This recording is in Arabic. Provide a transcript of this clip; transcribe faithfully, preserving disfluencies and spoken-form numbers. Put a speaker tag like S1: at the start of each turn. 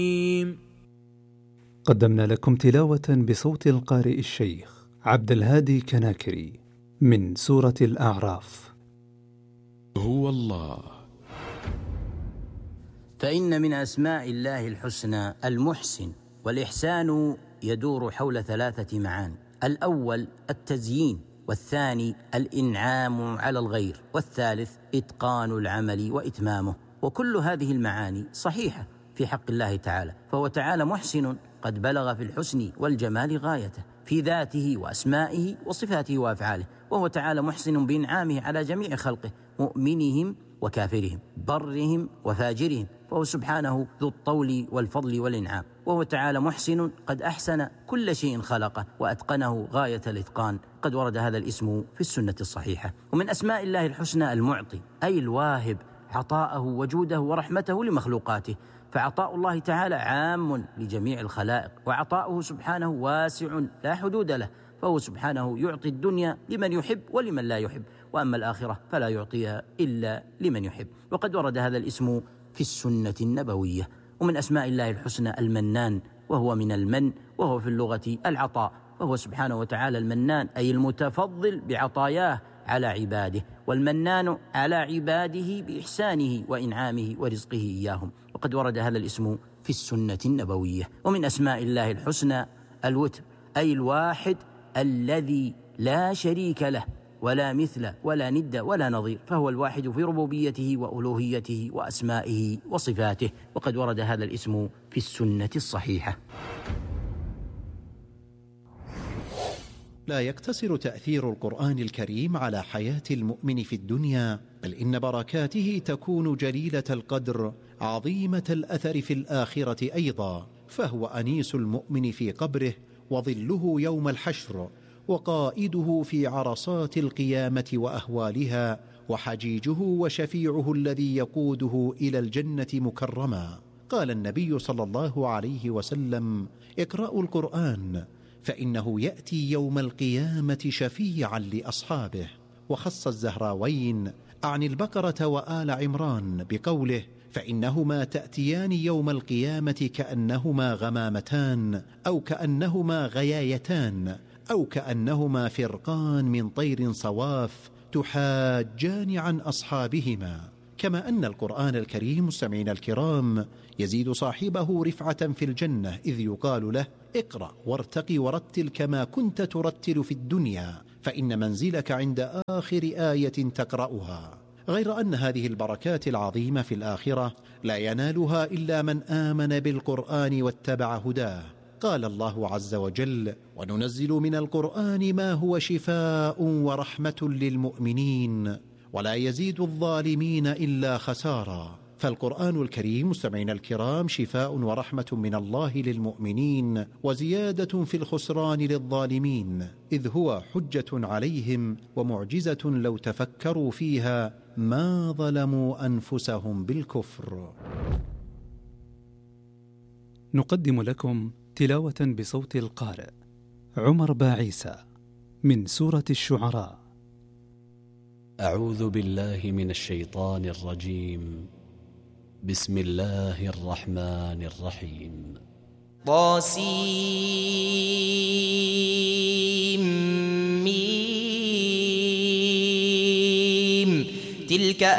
S1: قدمنا لكم تلاوة بصوت القارئ الشيخ عبد الهادي كناكري من سورة الأعراف.
S2: هو الله.
S3: فإن من أسماء الله الحسنى المحسن، والإحسان يدور حول ثلاثة معاني: الأول التزيين، والثاني الإنعام على الغير، والثالث إتقان العمل وإتمامه. وكل هذه المعاني صحيحة في حق الله تعالى، فهو تعالى محسن قد بلغ في الحسن والجمال غايته في ذاته وأسمائه وصفاته وأفعاله، وهو تعالى محسن بإنعامه على جميع خلقه، مؤمنهم وكافرهم، برهم وفاجرهم، فهو سبحانه ذو الطول والفضل والإنعام. وهو تعالى محسن قد أحسن كل شيء خلقه وأتقنه غاية الإتقان، قد ورد هذا الاسم في السنة الصحيحة. ومن أسماء الله الحسنى المعطي، أي الواهب، عطاءه وجوده ورحمته لمخلوقاته، فعطاء الله تعالى عام لجميع الخلائق، وعطاؤه سبحانه واسع لا حدود له، فهو سبحانه يعطي الدنيا لمن يحب ولمن لا يحب، وأما الآخرة فلا يعطيها إلا لمن يحب. وقد ورد هذا الاسم في السنة النبوية. ومن أسماء الله الحسنى المنان، وهو من المن، وهو في اللغة العطاء، فهو سبحانه وتعالى المنان، أي المتفضل بعطاياه على عباده، والمنان على عباده بإحسانه وإنعامه ورزقه إياهم. وقد ورد هذا الاسم في السنة النبوية. ومن أسماء الله الحسنى الوتر، أي الواحد الذي لا شريك له ولا مثل ولا ند ولا نظير، فهو الواحد في ربوبيته وألوهيته وأسمائه وصفاته. وقد ورد هذا الاسم في السنة الصحيحة.
S4: لا يقتصر تأثير القرآن الكريم على حياة المؤمن في الدنيا، بل إن بركاته تكون جليلة القدر عظيمة الأثر في الآخرة أيضا، فهو أنيس المؤمن في قبره، وظله يوم الحشر، وقائده في عرصات القيامة وأهوالها، وحجيجه وشفيعه الذي يقوده إلى الجنة مكرما. قال النبي صلى الله عليه وسلم: اقرأوا القرآن فإنه يأتي يوم القيامة شفيعا لأصحابه. وخص الزهراوين عن البقرة وآل عمران بقوله: فإنهما تأتيان يوم القيامة كأنهما غمامتان، أو كأنهما غيايتان، أو كأنهما فرقان من طير صواف تحاجان عن أصحابهما. كما أن القرآن الكريم مستمعين الكرام يزيد صاحبه رفعة في الجنة، إذ يقال له: اقرأ وارتقي ورتل كما كنت ترتل في الدنيا، فإن منزلك عند آخر آية تقرأها. غير أن هذه البركات العظيمة في الآخرة لا ينالها إلا من آمن بالقرآن واتبع هداه. قال الله عز وجل: وننزل من القرآن ما هو شفاء ورحمة للمؤمنين ولا يزيد الظالمين إلا خسارا. فالقرآن الكريم مستمعين الكرام شفاء ورحمة من الله للمؤمنين، وزيادة في الخسران للظالمين، إذ هو حجة عليهم ومعجزة لو تفكروا فيها ما ظلموا أنفسهم بالكفر.
S1: نقدم لكم تلاوة بصوت القارئ عمر باعيسى من سورة الشعراء.
S5: أعوذ بالله من الشيطان الرجيم. بسم الله الرحمن الرحيم.
S6: طاسيم. تلك